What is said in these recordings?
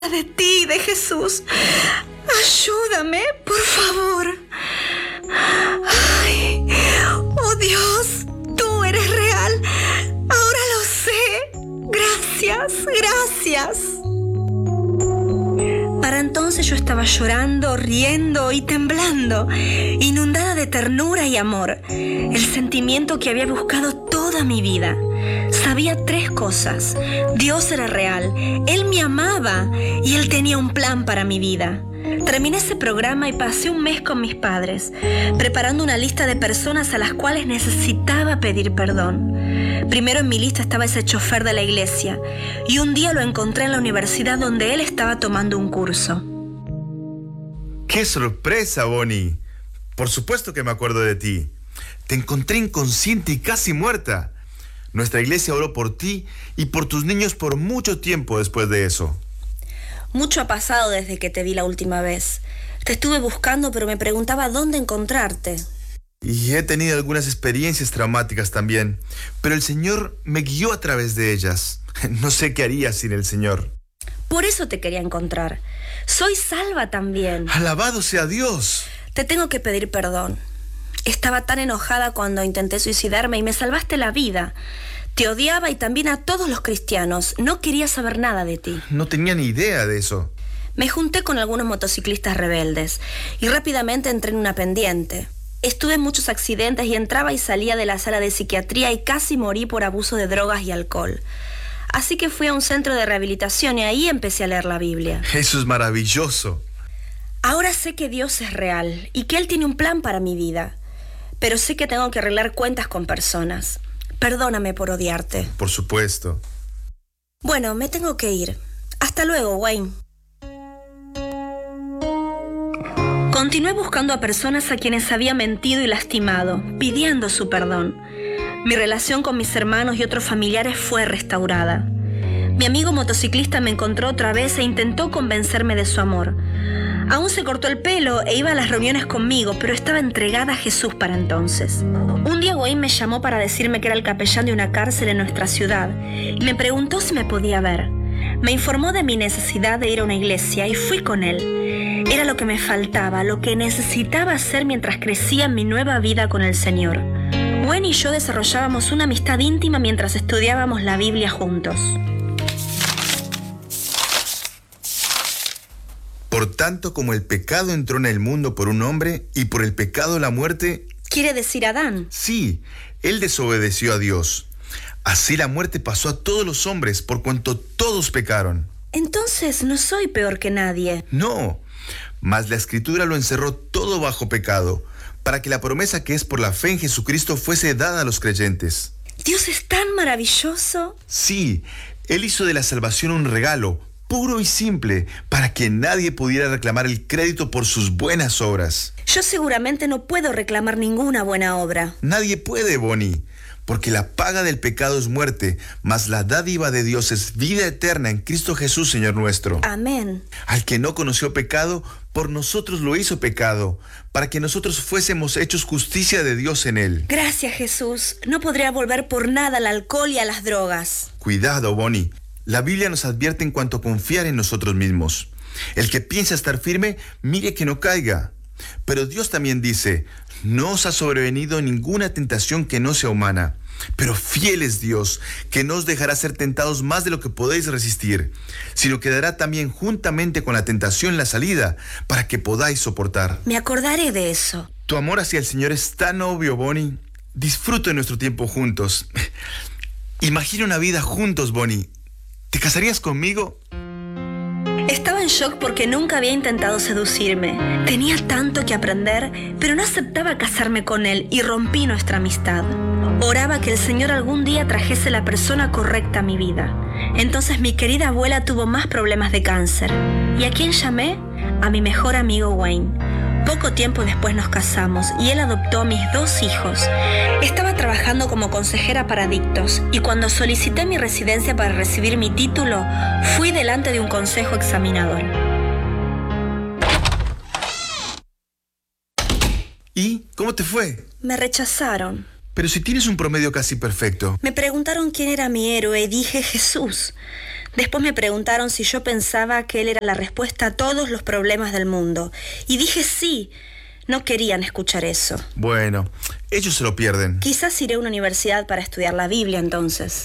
de ti, de Jesús. Ayúdame, por favor. Ay, oh Dios, tú eres real. Ahora lo sé. Gracias, gracias. Para entonces yo estaba llorando, riendo y temblando, inundada de ternura y amor, el sentimiento que había buscado toda mi vida. Sabía 3 cosas. Dios era real, Él me amaba y Él tenía un plan para mi vida. Terminé ese programa y pasé un mes con mis padres, preparando una lista de personas a las cuales necesitaba pedir perdón. Primero en mi lista estaba ese chofer de la iglesia, y un día lo encontré en la universidad donde él estaba tomando un curso. ¡Qué sorpresa, Bonnie! Por supuesto que me acuerdo de ti. Te encontré inconsciente y casi muerta. Nuestra iglesia oró por ti y por tus niños por mucho tiempo después de eso. Mucho ha pasado desde que te vi la última vez. Te estuve buscando, pero me preguntaba dónde encontrarte. Y he tenido algunas experiencias traumáticas también, pero el Señor me guió a través de ellas. No sé qué haría sin el Señor. Por eso te quería encontrar. Soy salva también. ¡Alabado sea Dios! Te tengo que pedir perdón. Estaba tan enojada cuando intenté suicidarme y me salvaste la vida. Te odiaba y también a todos los cristianos. No quería saber nada de ti. No tenía ni idea de eso. Me junté con algunos motociclistas rebeldes y rápidamente entré en una pendiente. Estuve en muchos accidentes y entraba y salía de la sala de psiquiatría y casi morí por abuso de drogas y alcohol. Así que fui a un centro de rehabilitación y ahí empecé a leer la Biblia. Eso es maravilloso. Ahora sé que Dios es real y que Él tiene un plan para mi vida. Pero sé que tengo que arreglar cuentas con personas. Perdóname por odiarte. Por supuesto. Bueno, me tengo que ir. Hasta luego, Wayne. Continué buscando a personas a quienes había mentido y lastimado, pidiendo su perdón. Mi relación con mis hermanos y otros familiares fue restaurada. Mi amigo motociclista me encontró otra vez e intentó convencerme de su amor. Aún se cortó el pelo e iba a las reuniones conmigo, pero estaba entregada a Jesús para entonces. Un día Wayne me llamó para decirme que era el capellán de una cárcel en nuestra ciudad y me preguntó si me podía ver. Me informó de mi necesidad de ir a una iglesia y fui con él. Era lo que me faltaba, lo que necesitaba hacer mientras crecía en mi nueva vida con el Señor. Wayne y yo desarrollábamos una amistad íntima mientras estudiábamos la Biblia juntos. Por tanto, como el pecado entró en el mundo por un hombre, y por el pecado la muerte... ¿Quiere decir Adán? Sí, él desobedeció a Dios. Así la muerte pasó a todos los hombres, por cuanto todos pecaron. Entonces no soy peor que nadie. No, mas la Escritura lo encerró todo bajo pecado, para que la promesa que es por la fe en Jesucristo fuese dada a los creyentes. Dios es tan maravilloso. Sí, Él hizo de la salvación un regalo, puro y simple, para que nadie pudiera reclamar el crédito por sus buenas obras. Yo seguramente no puedo reclamar ninguna buena obra. Nadie puede, Bonnie, porque la paga del pecado es muerte, mas la dádiva de Dios es vida eterna en Cristo Jesús, Señor nuestro. Amén. Al que no conoció pecado, por nosotros lo hizo pecado, para que nosotros fuésemos hechos justicia de Dios en él. Gracias, Jesús. No podría volver por nada al alcohol y a las drogas. Cuidado, Bonnie. La Biblia nos advierte en cuanto a confiar en nosotros mismos. El que piensa estar firme, mire que no caiga. Pero Dios también dice, no os ha sobrevenido ninguna tentación que no sea humana. Pero fiel es Dios, que no os dejará ser tentados más de lo que podéis resistir, sino que dará también juntamente con la tentación la salida, para que podáis soportar. Me acordaré de eso. Tu amor hacia el Señor es tan obvio, Bonnie. Disfruto de nuestro tiempo juntos. Imagina una vida juntos, Bonnie. ¿Te casarías conmigo? Estaba en shock porque nunca había intentado seducirme. Tenía tanto que aprender, pero no aceptaba casarme con él y rompí nuestra amistad. Oraba que el Señor algún día trajese la persona correcta a mi vida. Entonces mi querida abuela tuvo más problemas de cáncer. ¿Y a quién llamé? A mi mejor amigo Wayne. Poco tiempo después nos casamos y él adoptó a mis 2 hijos. Estaba trabajando como consejera para adictos y cuando solicité mi residencia para recibir mi título, fui delante de un consejo examinador. ¿Y cómo te fue? Me rechazaron. Pero si tienes un promedio casi perfecto. Me preguntaron quién era mi héroe y dije Jesús. Después me preguntaron si yo pensaba que él era la respuesta a todos los problemas del mundo. Y dije sí. No querían escuchar eso. Bueno, ellos se lo pierden. Quizás iré a una universidad para estudiar la Biblia entonces.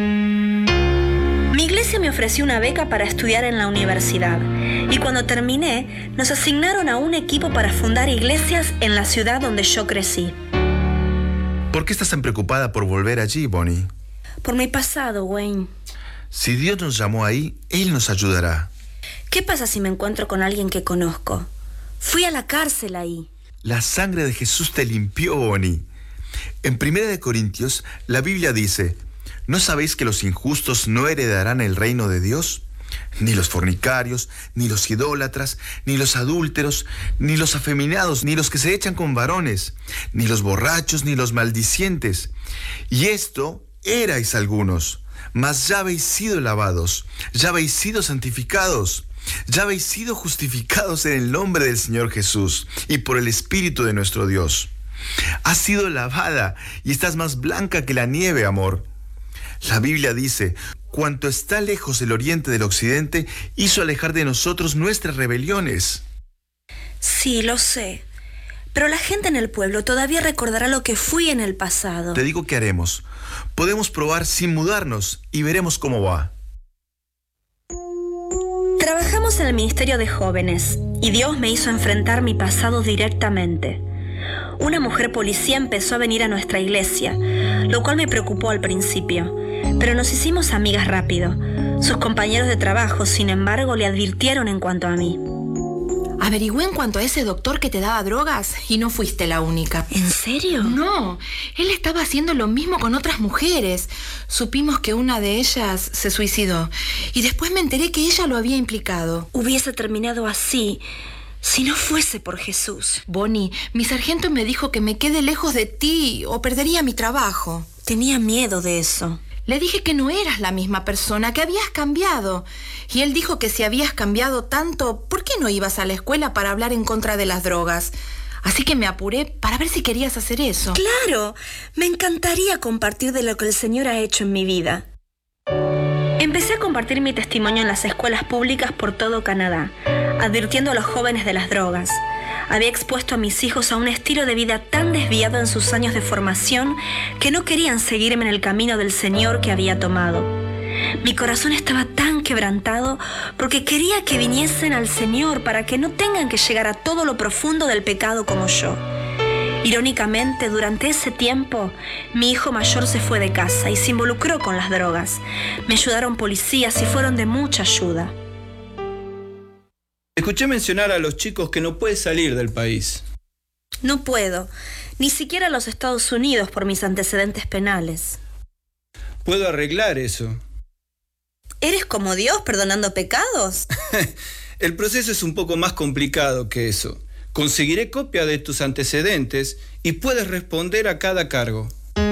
Mi iglesia me ofreció una beca para estudiar en la universidad. Y cuando terminé, nos asignaron a un equipo para fundar iglesias en la ciudad donde yo crecí. ¿Por qué estás tan preocupada por volver allí, Bonnie? Por mi pasado, Wayne. Si Dios nos llamó ahí, Él nos ayudará. ¿Qué pasa si me encuentro con alguien que conozco? Fui a la cárcel ahí. La sangre de Jesús te limpió, Bonnie. En 1 Corintios, la Biblia dice: ¿no sabéis que los injustos no heredarán el reino de Dios? Ni los fornicarios, ni los idólatras, ni los adúlteros, ni los afeminados, ni los que se echan con varones, ni los borrachos, ni los maldicientes. Y esto erais algunos, mas ya habéis sido lavados, ya habéis sido santificados, ya habéis sido justificados en el nombre del Señor Jesús y por el Espíritu de nuestro Dios. Has sido lavada y estás más blanca que la nieve, amor. La Biblia dice: cuanto está lejos el oriente del occidente, hizo alejar de nosotros nuestras rebeliones. Sí, lo sé. Pero la gente en el pueblo todavía recordará lo que fui en el pasado. Te digo qué haremos. Podemos probar sin mudarnos y veremos cómo va. Trabajamos en el Ministerio de Jóvenes y Dios me hizo enfrentar mi pasado directamente. Una mujer policía empezó a venir a nuestra iglesia, lo cual me preocupó al principio, pero nos hicimos amigas rápido. Sus compañeros de trabajo, sin embargo, le advirtieron en cuanto a mí. Averigüé en cuanto a ese doctor que te daba drogas y no fuiste la única. ¿En serio? No, él estaba haciendo lo mismo con otras mujeres. Supimos que una de ellas se suicidó y después me enteré que ella lo había implicado. Hubiese terminado así si no fuese por Jesús. Bonnie, mi sargento me dijo que me quede lejos de ti o perdería mi trabajo. Tenía miedo de eso. Le dije que no eras la misma persona, que habías cambiado. Y él dijo que si habías cambiado tanto, ¿por qué no ibas a la escuela para hablar en contra de las drogas? Así que me apuré para ver si querías hacer eso. ¡Claro! Me encantaría compartir de lo que el Señor ha hecho en mi vida. Empecé a compartir mi testimonio en las escuelas públicas por todo Canadá, advirtiendo a los jóvenes de las drogas. Había expuesto a mis hijos a un estilo de vida tan desviado en sus años de formación que no querían seguirme en el camino del Señor que había tomado. Mi corazón estaba tan quebrantado porque quería que viniesen al Señor para que no tengan que llegar a todo lo profundo del pecado como yo. Irónicamente, durante ese tiempo, mi hijo mayor se fue de casa y se involucró con las drogas. Me ayudaron policías y fueron de mucha ayuda. Escuché mencionar a los chicos que no puedes salir del país. No puedo, ni siquiera a los Estados Unidos por mis antecedentes penales. Puedo arreglar eso. ¿Eres como Dios perdonando pecados? El proceso es un poco más complicado que eso. Conseguiré copia de tus antecedentes y puedes responder a cada cargo.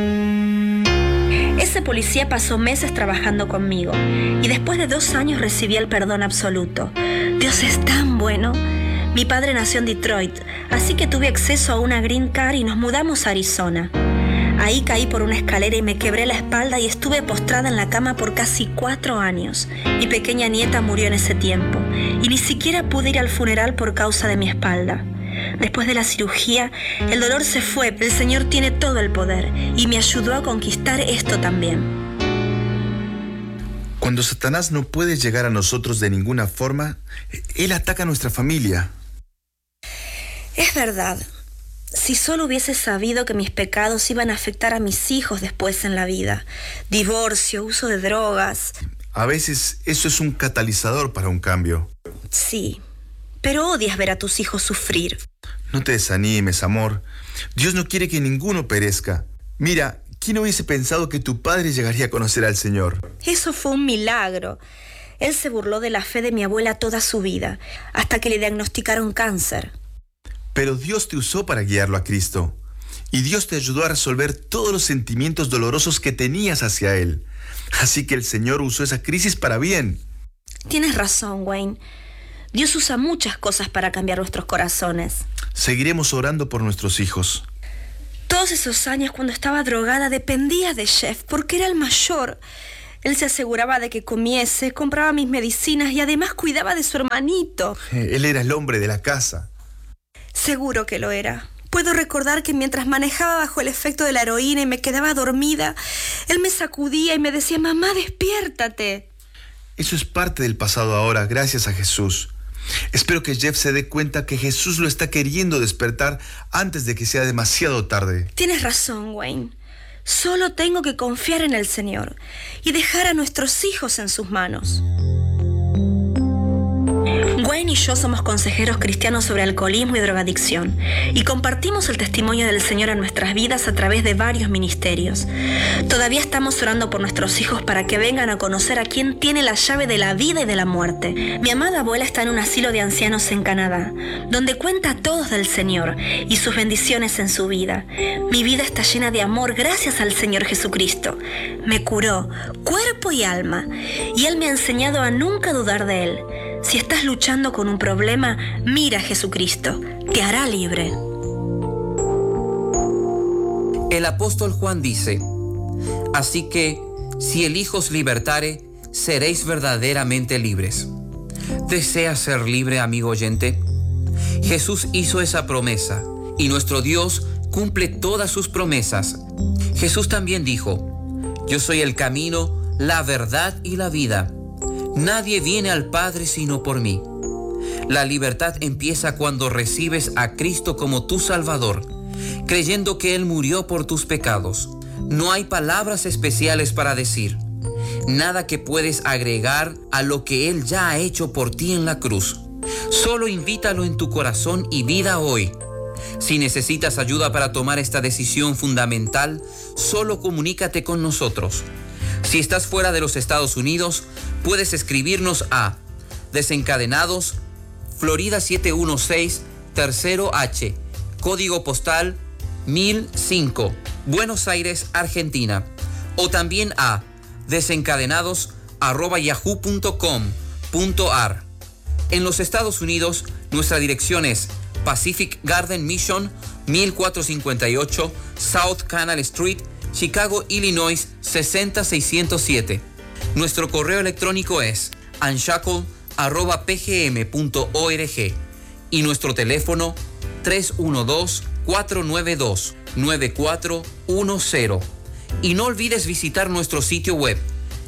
Ese policía pasó meses trabajando conmigo y después de 2 años recibí el perdón absoluto. Dios es tan bueno. Mi padre nació en Detroit, así que tuve acceso a una green card y nos mudamos a Arizona. Ahí caí por una escalera y me quebré la espalda y estuve postrada en la cama por casi 4 años. Mi pequeña nieta murió en ese tiempo y ni siquiera pude ir al funeral por causa de mi espalda. Después de la cirugía, el dolor se fue. El Señor tiene todo el poder y me ayudó a conquistar esto también. Cuando Satanás no puede llegar a nosotros de ninguna forma, él ataca a nuestra familia. Es verdad. Si solo hubiese sabido que mis pecados iban a afectar a mis hijos después en la vida. Divorcio, uso de drogas. A veces eso es un catalizador para un cambio. Sí, pero odias ver a tus hijos sufrir. No te desanimes, amor. Dios no quiere que ninguno perezca. Mira, ¿quién hubiese pensado que tu padre llegaría a conocer al Señor? Eso fue un milagro. Él se burló de la fe de mi abuela toda su vida, hasta que le diagnosticaron cáncer. Pero Dios te usó para guiarlo a Cristo. Y Dios te ayudó a resolver todos los sentimientos dolorosos que tenías hacia Él. Así que el Señor usó esa crisis para bien. Tienes razón, Wayne. Dios usa muchas cosas para cambiar nuestros corazones. Seguiremos orando por nuestros hijos. Todos esos años cuando estaba drogada dependía de Jeff porque era el mayor. Él se aseguraba de que comiese, compraba mis medicinas y además cuidaba de su hermanito. Él era el hombre de la casa. Seguro que lo era. Puedo recordar que mientras manejaba bajo el efecto de la heroína y me quedaba dormida, él me sacudía y me decía: mamá, despiértate. Eso es parte del pasado ahora, gracias a Jesús. Espero que Jeff se dé cuenta que Jesús lo está queriendo despertar antes de que sea demasiado tarde. Tienes razón, Wayne. Solo tengo que confiar en el Señor y dejar a nuestros hijos en sus manos. Wayne y yo somos consejeros cristianos sobre alcoholismo y drogadicción y compartimos el testimonio del Señor en nuestras vidas a través de varios ministerios. Todavía estamos orando por nuestros hijos para que vengan a conocer a quien tiene la llave de la vida y de la muerte. Mi amada abuela está en un asilo de ancianos en Canadá, donde cuenta a todos del Señor y sus bendiciones en su vida. Mi vida está llena de amor gracias al Señor Jesucristo. Me curó, cuerpo y alma, y Él me ha enseñado a nunca dudar de Él. Si estás luchando con un problema, mira a Jesucristo, te hará libre. El apóstol Juan dice: así que, si el Hijo os libertare, seréis verdaderamente libres. ¿Deseas ser libre, amigo oyente? Jesús hizo esa promesa, y nuestro Dios cumple todas sus promesas. Jesús también dijo: yo soy el camino, la verdad y la vida. Nadie viene al Padre sino por mí. La libertad empieza cuando recibes a Cristo como tu Salvador, creyendo que Él murió por tus pecados. No hay palabras especiales para decir, nada que puedes agregar a lo que Él ya ha hecho por ti en la cruz. Solo invítalo en tu corazón y vida hoy. Si necesitas ayuda para tomar esta decisión fundamental, solo comunícate con nosotros. Si estás fuera de los Estados Unidos, puedes escribirnos a Desencadenados, Florida 716, Tercero H, código postal 1005, Buenos Aires, Argentina. O también a desencadenados@yahoo.com.ar. En los Estados Unidos, nuestra dirección es Pacific Garden Mission, 1458 South Canal Street, Chicago, Illinois 60607. Nuestro correo electrónico es unshackle@pgm.org y nuestro teléfono 312-492-9410. Y no olvides visitar nuestro sitio web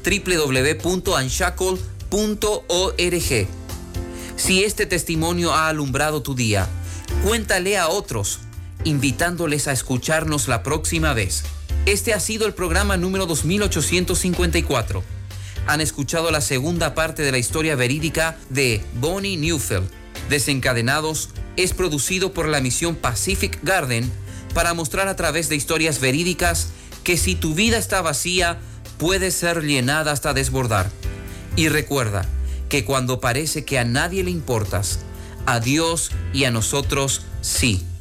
www.unshackle.org. Si este testimonio ha alumbrado tu día, cuéntale a otros, invitándoles a escucharnos la próxima vez. Este ha sido el programa número 2854. Han escuchado la segunda parte de la historia verídica de Bonnie Neufeld. Desencadenados es producido por la misión Pacific Garden para mostrar a través de historias verídicas que si tu vida está vacía, puede ser llenada hasta desbordar. Y recuerda que cuando parece que a nadie le importas, a Dios y a nosotros sí.